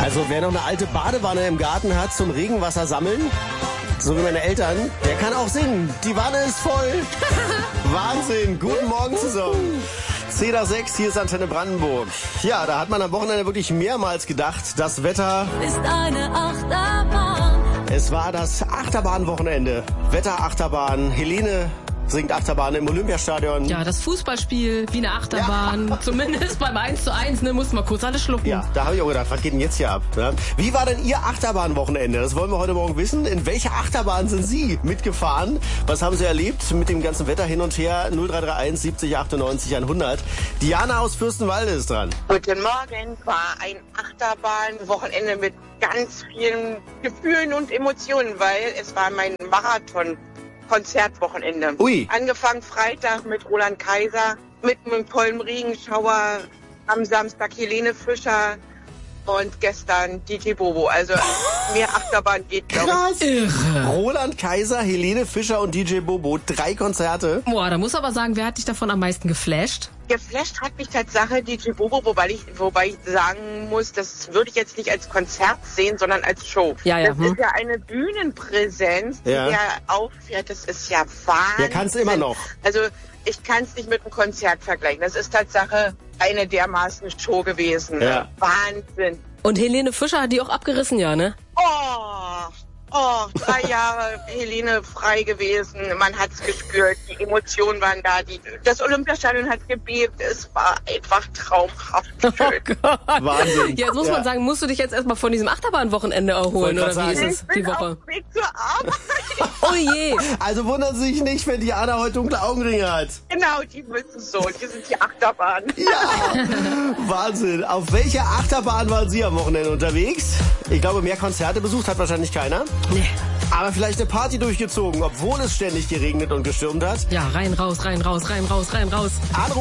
Also wer noch eine alte Badewanne im Garten hat zum Regenwasser sammeln, so wie meine Eltern, der kann auch singen. Die Wanne ist voll. Wahnsinn. Guten Morgen zusammen. 10 nach 6, hier ist Antenne Brandenburg. Ja, da hat man am Wochenende wirklich mehrmals gedacht, das Wetter ist eine Achterbahn. Es war das Achterbahnwochenende. Wetterachterbahn. Helene singt Achterbahn im Olympiastadion. Ja, das Fußballspiel wie eine Achterbahn. Ja. Zumindest beim 1:1, ne, mussten wir kurz alles schlucken. Ja, da habe ich auch gedacht, was geht denn jetzt hier ab? Ne? Wie war denn Ihr Achterbahnwochenende? Das wollen wir heute Morgen wissen. In welcher Achterbahn sind Sie mitgefahren? Was haben Sie erlebt mit dem ganzen Wetter hin und her? 0331 70 98 100. Diana aus Fürstenwalde ist dran. Guten Morgen. War ein Achterbahnwochenende mit ganz vielen Gefühlen und Emotionen, weil es war mein Marathon-Konzertwochenende. Ui. Angefangen Freitag mit Roland Kaiser, mit einem tollen Regenschauer, am Samstag Helene Fischer und gestern DJ Bobo. Also mehr Achterbahn geht, glaube ich. Krass. Irre. Roland Kaiser, Helene Fischer und DJ Bobo. 3 Konzerte. Boah, da muss aber sagen, wer hat dich davon am meisten geflasht? Geflasht hat mich Tatsache DJ Bobo, wobei ich sagen muss, das würde ich jetzt nicht als Konzert sehen, sondern als Show. Ja. Das ist ja eine Bühnenpräsenz, die er auffährt. Das ist ja Wahnsinn. Der kann es immer noch. Also ich kann es nicht mit einem Konzert vergleichen. Das ist Tatsache eine dermaßen Show gewesen. Ja. Wahnsinn. Und Helene Fischer hat die auch abgerissen, ja, ne? Oh, 3 Jahre Helene frei gewesen. Man hat's gespürt. Die Emotionen waren da. Das Olympiastadion hat gebebt. Es war einfach traumhaft schön. Oh Gott. Wahnsinn. Ja, jetzt muss man sagen, musst du dich jetzt erstmal von diesem Achterbahnwochenende erholen, oder wie ist es Ich bin die Woche? auf dem Weg zur Arbeit. Oh je. Also wundern Sie sich nicht, wenn Diana heute dunkle Augenringe hat. Genau, die müssen so. Die sind die Achterbahn. Ja, Wahnsinn. Auf welcher Achterbahn waren Sie am Wochenende unterwegs? Ich glaube, mehr Konzerte besucht hat wahrscheinlich keiner. Nee. Aber vielleicht eine Party durchgezogen, obwohl es ständig geregnet und gestürmt hat. Ja, rein, raus, rein, raus, rein, raus, rein, raus.